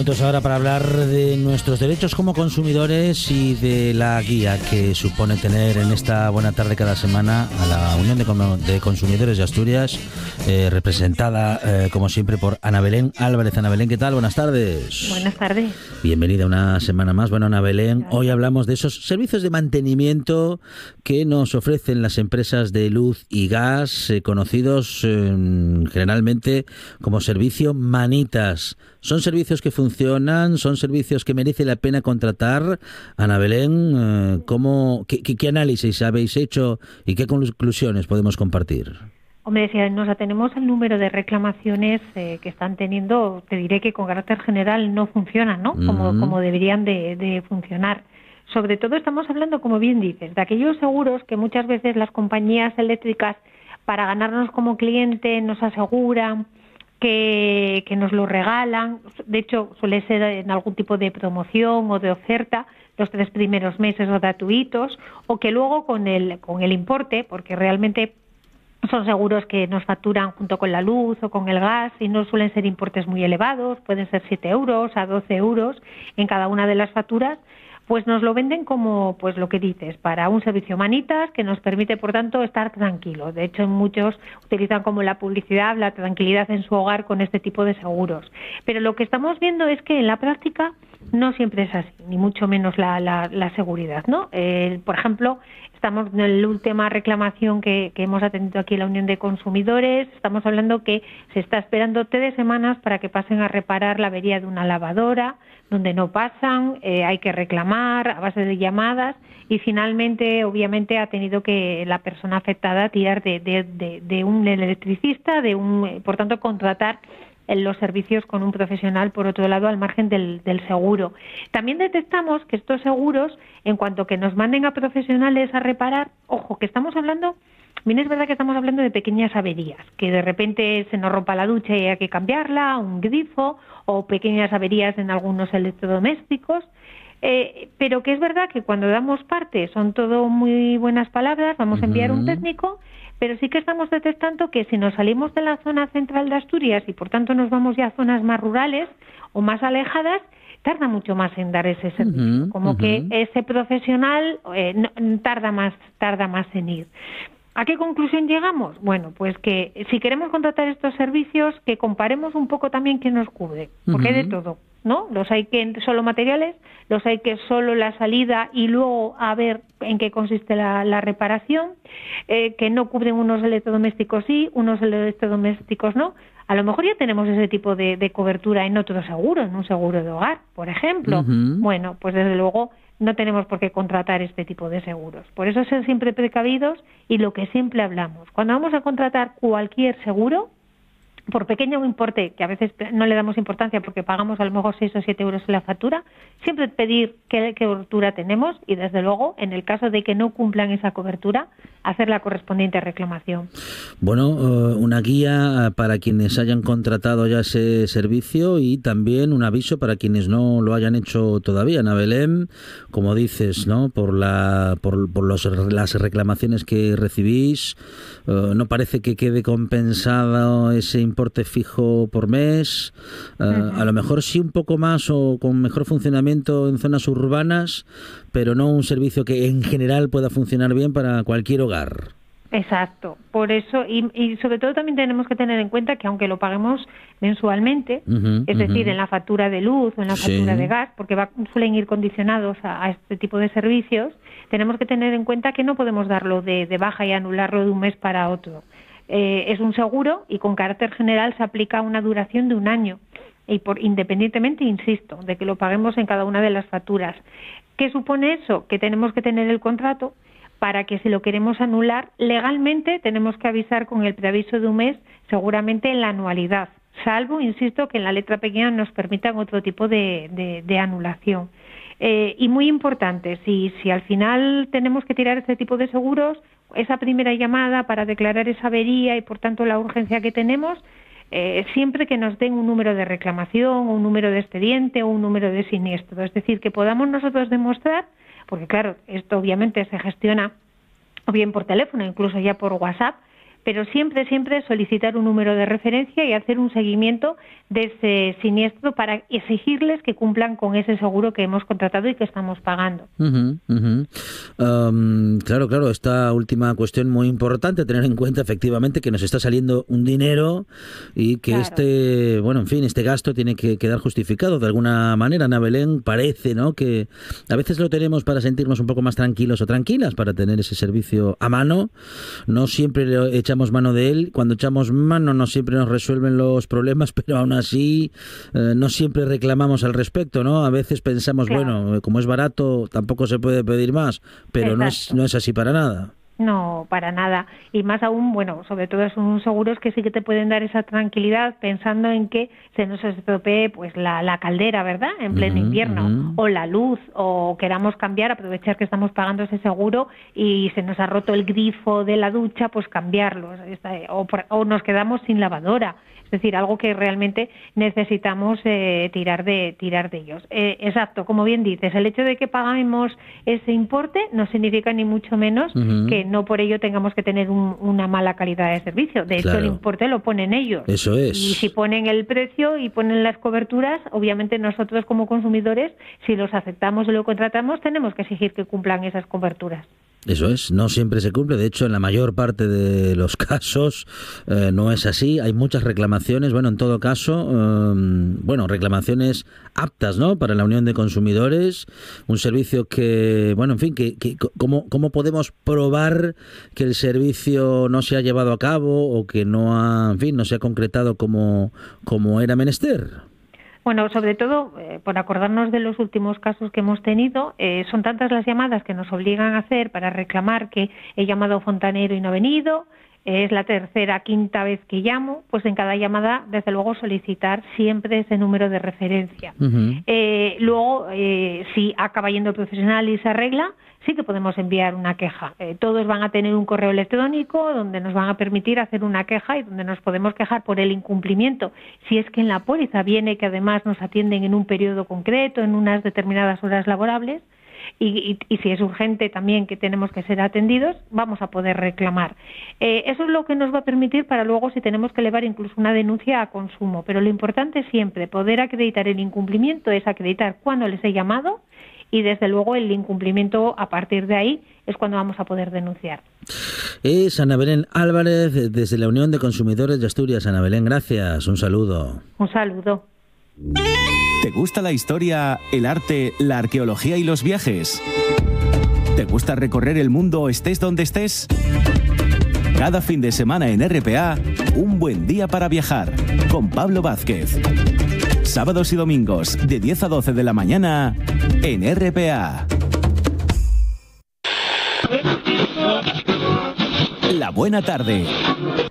Minutos ahora para hablar de nuestros derechos como consumidores y de la guía que supone tener en esta buena tarde cada semana a la Unión de Consumidores de Asturias, representada como siempre por Ana Belén Álvarez. Ana Belén, ¿qué tal? Buenas tardes. Buenas tardes. Bienvenida una semana más. Bueno, Ana Belén, hoy hablamos de esos servicios de mantenimiento que nos ofrecen las empresas de luz y gas, conocidos generalmente como servicio manitas. ¿Son servicios que funcionan? ¿Son servicios que merece la pena contratar? Ana Belén, ¿qué análisis habéis hecho y qué conclusiones podemos compartir? Hombre, si nos atenemos al número de reclamaciones que están teniendo, te diré que con carácter general no funcionan, ¿no? Como deberían de funcionar. Sobre todo estamos hablando, como bien dices, de aquellos seguros que muchas veces las compañías eléctricas, para ganarnos como cliente, nos aseguran que nos lo regalan. De hecho, suele ser en algún tipo de promoción o de oferta, los 3 primeros meses o gratuitos, o que luego con el importe, porque realmente son seguros que nos facturan junto con la luz o con el gas y no suelen ser importes muy elevados, pueden ser 7 euros a 12 euros en cada una de las facturas, pues nos lo venden como, pues lo que dices, para un servicio manitas que nos permite, por tanto, estar tranquilos. De hecho, muchos utilizan como la publicidad la tranquilidad en su hogar con este tipo de seguros. Pero lo que estamos viendo es que en la práctica no siempre es así, ni mucho menos la seguridad, ¿no? Por ejemplo, estamos en la última reclamación que hemos atendido aquí en la Unión de Consumidores. Estamos hablando que se está esperando 3 semanas para que pasen a reparar la avería de una lavadora, donde no pasan, hay que reclamar a base de llamadas y finalmente, obviamente, ha tenido que la persona afectada tirar de un electricista, por tanto, contratar los servicios con un profesional, por otro lado, al margen del seguro. También detectamos que estos seguros, en cuanto que nos manden a profesionales a reparar, ojo, que estamos hablando, bien es verdad que estamos hablando de pequeñas averías, que de repente se nos rompa la ducha y hay que cambiarla, un grifo, o pequeñas averías en algunos electrodomésticos, pero que es verdad que cuando damos parte son todo muy buenas palabras, vamos a enviar un técnico, pero sí que estamos detectando que si nos salimos de la zona central de Asturias y por tanto nos vamos ya a zonas más rurales o más alejadas, tarda mucho más en dar ese servicio, que ese profesional tarda más en ir. ¿A qué conclusión llegamos? Bueno, pues que si queremos contratar estos servicios, que comparemos un poco también qué nos cubre, porque hay de todo, ¿no? Los hay que solo materiales, los hay que solo la salida y luego a ver en qué consiste la reparación, que no cubren unos electrodomésticos sí, unos electrodomésticos no. A lo mejor ya tenemos ese tipo de cobertura en otro seguro, en un seguro de hogar, por ejemplo. Bueno, pues desde luego no tenemos por qué contratar este tipo de seguros. Por eso ser siempre precavidos y lo que siempre hablamos. Cuando vamos a contratar cualquier seguro, por pequeño importe, que a veces no le damos importancia porque pagamos a lo mejor 6 o 7 euros en la factura, siempre pedir qué cobertura tenemos y, desde luego, en el caso de que no cumplan esa cobertura, hacer la correspondiente reclamación. Bueno, una guía para quienes hayan contratado ya ese servicio y también un aviso para quienes no lo hayan hecho todavía. Ana Belén, como dices, ¿no? Por las reclamaciones que recibís, no parece que quede compensado ese importe fijo por mes, a lo mejor sí un poco más o con mejor funcionamiento en zonas urbanas, pero no un servicio que en general pueda funcionar bien para cualquier hogar. Exacto, por eso, y sobre todo también tenemos que tener en cuenta que aunque lo paguemos mensualmente, es decir, en la factura de luz o en la factura de gas, porque suelen ir condicionados a este tipo de servicios, tenemos que tener en cuenta que no podemos darlo de baja y anularlo de un mes para otro. Es un seguro y con carácter general se aplica una duración de 1 año, y independientemente, insisto, de que lo paguemos en cada una de las facturas. ¿Qué supone eso? Que tenemos que tener el contrato para que si lo queremos anular, legalmente tenemos que avisar con el preaviso de 1 mes, seguramente en la anualidad, salvo, insisto, que en la letra pequeña nos permitan otro tipo de anulación. Y muy importante, si al final tenemos que tirar este tipo de seguros, esa primera llamada para declarar esa avería y por tanto la urgencia que tenemos, siempre que nos den un número de reclamación, un número de expediente o un número de siniestro. Es decir, que podamos nosotros demostrar, porque claro, esto obviamente se gestiona o bien por teléfono, incluso ya por WhatsApp, pero siempre solicitar un número de referencia y hacer un seguimiento de ese siniestro para exigirles que cumplan con ese seguro que hemos contratado y que estamos pagando. Claro, esta última cuestión muy importante, tener en cuenta efectivamente que nos está saliendo un dinero y que este gasto tiene que quedar justificado de alguna manera. Ana Belén, parece, ¿no?, que a veces lo tenemos para sentirnos un poco más tranquilos o tranquilas, para tener ese servicio a mano. No siempre echamos mano de él. Cuando echamos mano no siempre nos resuelven los problemas, pero aún así no siempre reclamamos al respecto, ¿no? A veces pensamos, bueno, como es barato, tampoco se puede pedir más, pero no es así para nada. No, para nada. Y más aún, bueno, sobre todo son seguros que sí que te pueden dar esa tranquilidad pensando en que se nos estropee pues la caldera, ¿verdad?, en pleno invierno, o la luz, o queramos cambiar, aprovechar que estamos pagando ese seguro y se nos ha roto el grifo de la ducha, pues cambiarlo, o nos quedamos sin lavadora. Es decir, algo que realmente necesitamos tirar de ellos. Exacto, como bien dices, el hecho de que paguemos ese importe no significa ni mucho menos que no por ello tengamos que tener una mala calidad de servicio. De hecho, el importe lo ponen ellos. Eso es. Y si ponen el precio y ponen las coberturas, obviamente nosotros como consumidores, si los aceptamos y lo contratamos, tenemos que exigir que cumplan esas coberturas. Eso es, no siempre se cumple. De hecho, en la mayor parte de los casos no es así. Hay muchas reclamaciones, en todo caso, reclamaciones aptas, ¿no?, para la Unión de Consumidores. Un servicio que, ¿cómo podemos probar que el servicio no se ha llevado a cabo o que no se ha concretado como era menester? Bueno, sobre todo, por acordarnos de los últimos casos que hemos tenido, son tantas las llamadas que nos obligan a hacer para reclamar que he llamado a fontanero y no ha venido, es la tercera, quinta vez que llamo, pues en cada llamada, desde luego, solicitar siempre ese número de referencia. Luego, si acaba yendo el profesional y se arregla, sí que podemos enviar una queja. Todos van a tener un correo electrónico donde nos van a permitir hacer una queja y donde nos podemos quejar por el incumplimiento. Si es que en la póliza viene que además nos atienden en un periodo concreto, en unas determinadas horas laborables, y si es urgente también que tenemos que ser atendidos, vamos a poder reclamar. Eso es lo que nos va a permitir para luego, si tenemos que elevar incluso una denuncia a consumo. Pero lo importante siempre, poder acreditar el incumplimiento, es acreditar cuándo les he llamado, y desde luego el incumplimiento, a partir de ahí, es cuando vamos a poder denunciar. Es Ana Belén Álvarez, desde la Unión de Consumidores de Asturias. Ana Belén, gracias. Un saludo. Un saludo. ¿Te gusta la historia, el arte, la arqueología y los viajes? ¿Te gusta recorrer el mundo estés donde estés? Cada fin de semana en RPA, un buen día para viajar, con Pablo Vázquez. Sábados y domingos, de 10 a 12 de la mañana, en RPA. La buena tarde.